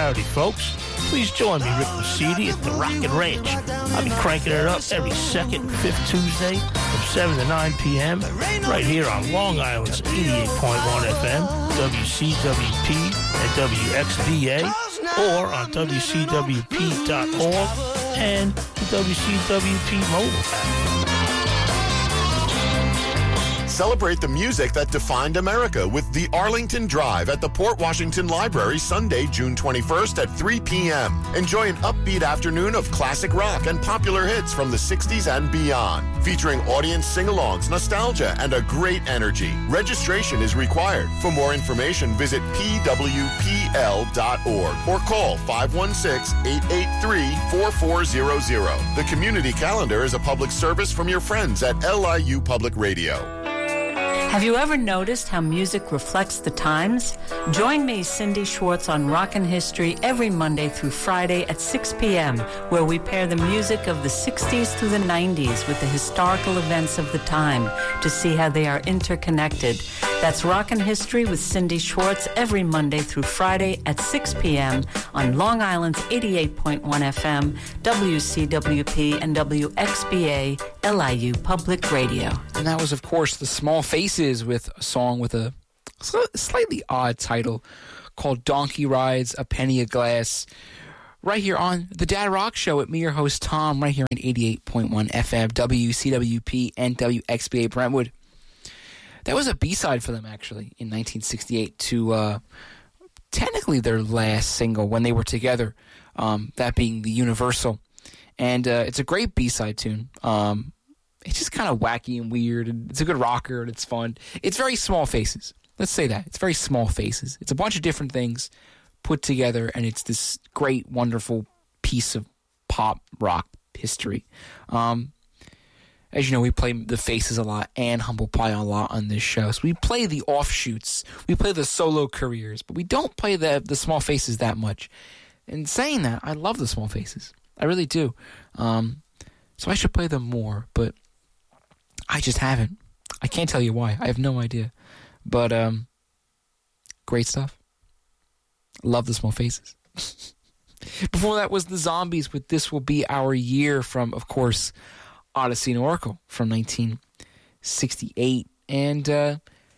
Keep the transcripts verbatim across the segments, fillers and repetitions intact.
Howdy, folks. Please join me, Rick Lucidi, at the Rockin' Ranch. I'll be cranking it up every second and fifth Tuesday from seven to nine p.m. right here on Long Island's eighty-eight point one F M, W C W P and W X B A, or on W C W P dot org and the W C W P mobile app. Celebrate the music that defined America with the Arlington Drive at the Port Washington Library Sunday, June twenty-first at three p.m. Enjoy an upbeat afternoon of classic rock and popular hits from the sixties and beyond, featuring audience sing-alongs, nostalgia, and a great energy. Registration is required. For more information, visit P W P L dot org or call five one six, eight eight three, four four zero zero. The community calendar is a public service from your friends at L I U Public Radio. Have you ever noticed how music reflects the times? Join me, Cindy Schwartz, on Rockin' History every Monday through Friday at six p.m., where we pair the music of the sixties through the nineties with the historical events of the time to see how they are interconnected. That's Rockin' History with Cindy Schwartz every Monday through Friday at six p.m. on Long Island's eighty-eight point one F M, W C W P, and W X B A, L I U Public Radio. And that was, of course, the Small Faces with a song with a slightly odd title called Donkey Rides, A Penny a Glass, right here on The Dad Rock Show with me, your host, Tom, right here on eighty-eight point one F M, W C W P, and W X B A Brentwood. That was a B-side for them, actually, in nineteen sixty-eight to uh, technically their last single when they were together, um, that being The Universal. And uh, it's a great B-side tune. Um, it's just kind of wacky and weird, and it's a good rocker, and it's fun. It's very Small Faces. Let's say that. It's very Small Faces. It's a bunch of different things put together, and it's this great, wonderful piece of pop rock history. Um, as you know, we play the Faces a lot and Humble Pie a lot on this show. So we play the offshoots. We play the solo careers, but we don't play the, the Small Faces that much. And saying that, I love the Small Faces. I really do. Um, so I should play them more, but I just haven't. I can't tell you why. I have no idea. But um, great stuff. Love the Small Faces. Before that was the Zombies with This Will Be Our Year from, of course, Odyssey and Oracle from nineteen sixty-eight. And uh,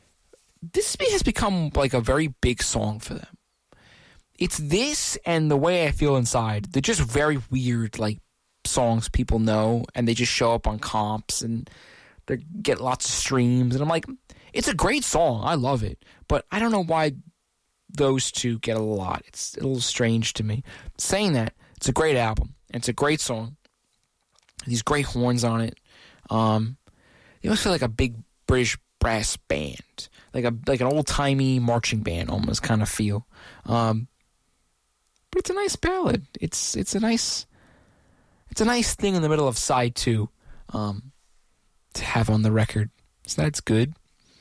this has become like a very big song for them. It's this and The Way I Feel Inside. They're just very weird, like, songs people know, and they just show up on comps, and they get lots of streams. And I'm like, it's a great song. I love it. But I don't know why those two get a lot. It's a little strange to me. Saying that, it's a great album. And it's a great song. These great horns on it. Um, you almost feel like a big British brass band. Like a like an old-timey marching band almost kind of feel. Um, but it's a nice ballad. It's it's a nice it's a nice thing in the middle of side two um, to have on the record. So that's good.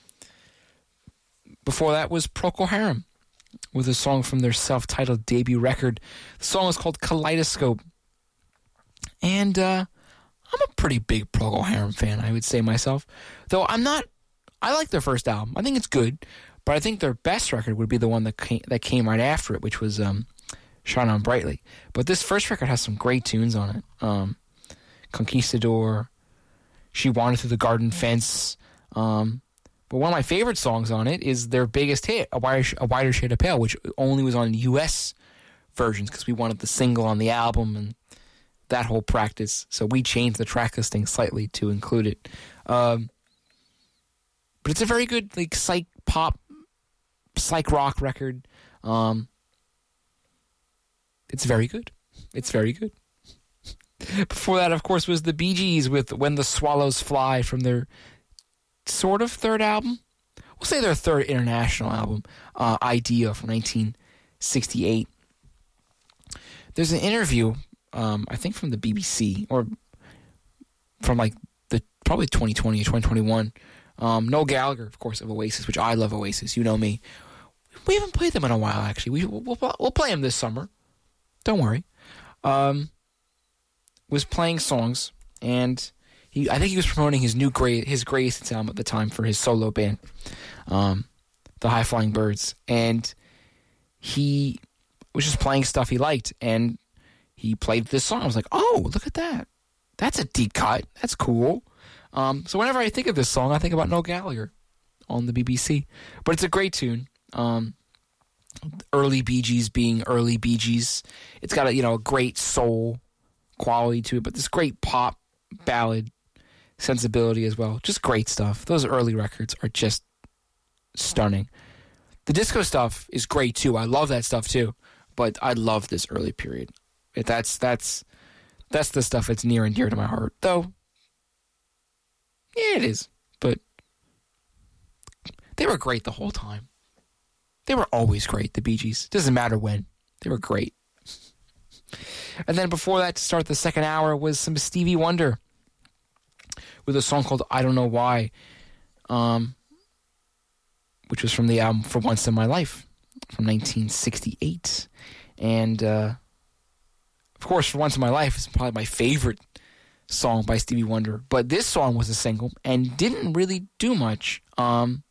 Before that was Procol Harum with a song from their self-titled debut record. The song is called Kaleidoscope. And uh, I'm a pretty big Procol Harum fan, I would say myself. Though I'm not, I like their first album. I think it's good. But I think their best record would be the one that came, that came right after it, which was um, Shine On Brightly. But this first record has some great tunes on it. Um, Conquistador, She Wandered Through the Garden Fence. Um, but one of my favorite songs on it is their biggest hit, A Wider, A Wider Shade of Pale, which only was on U S versions because we wanted the single on the album and that whole practice. So we changed the track listing slightly to include it. Um, but it's a very good like psych pop, psych rock record. Um, it's very good. It's very good. Before that, of course, was the Bee Gees with When the Swallows Fly from their sort of third album. We'll say their third international album, uh, Idea from nineteen sixty-eight. There's an interview, um, I think from the B B C, or from like the probably twenty twenty or twenty twenty-one. Um, Noel Gallagher, of course, of Oasis, which I love Oasis. You know me. We haven't played them in a while, actually. We, we'll, we'll play them this summer. Don't worry. Um, was playing songs, and he, I think he was promoting his new Gray, his Greatest album at the time for his solo band, um, the High Flying Birds. And he, was just playing stuff he liked, and he played this song. I was like, oh, look at that. That's a deep cut. That's cool. Um, so whenever I think of this song, I think about Noel Gallagher on the B B C. But it's a great tune. Um, early Bee Gees being early Bee Gees. It's got a, you know, a great soul quality to it, but this great pop ballad sensibility as well. Just great stuff. Those early records are just stunning. The disco stuff is great too. I love that stuff too. But I love this early period. It, that's that's that's the stuff that's near and dear to my heart. Though, yeah, it is. But they were great the whole time. They were always great, the Bee Gees. Doesn't matter when. They were great. And then before that, to start the second hour, was some Stevie Wonder with a song called I Don't Know Why, um, which was from the album For Once in My Life from nineteen sixty-eight. And, uh, of course, For Once in My Life is probably my favorite song by Stevie Wonder. But this song was a single and didn't really do much. Um,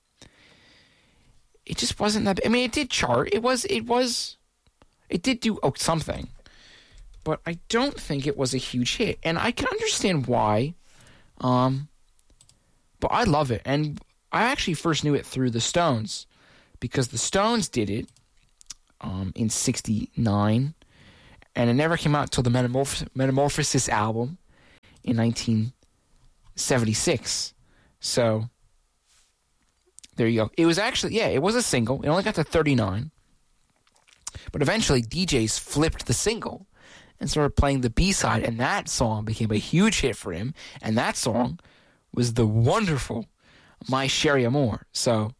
it just wasn't that... I mean, it did chart. It was... It was... It did do oh, something. But I don't think it was a huge hit. And I can understand why. Um, but I love it. And I actually first knew it through the Stones. Because the Stones did it um, in sixty-nine. And it never came out until the Metamorph- Metamorphosis album in nineteen seventy-six. So, there you go. It was actually, yeah, it was a single. It only got to thirty-nine. But eventually, D Js flipped the single and started playing the B-side, and that song became a huge hit for him. And that song was the wonderful My Sherry Amore. So,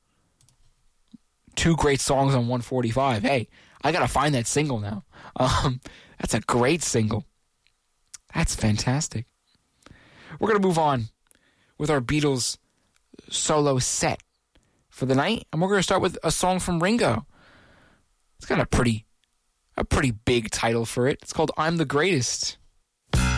two great songs on one forty-five. Hey, I got to find that single now. Um, that's a great single. That's fantastic. We're going to move on with our Beatles solo set for the night, and we're going to start with a song from Ringo. It's got a pretty, a pretty big title for it. It's called I'm the Greatest.